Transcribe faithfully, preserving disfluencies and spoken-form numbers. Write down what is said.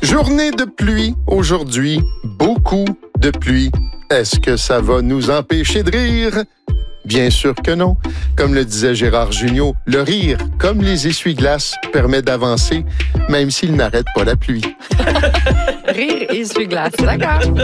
Journée de pluie aujourd'hui, beaucoup de pluie. Est-ce que ça va nous empêcher de rire? Bien sûr que non. Comme le disait Gérard Jugnot, le rire, comme les essuie-glaces, permet d'avancer, même s'il n'arrête pas la pluie. Rire et essuie-glace, d'accord.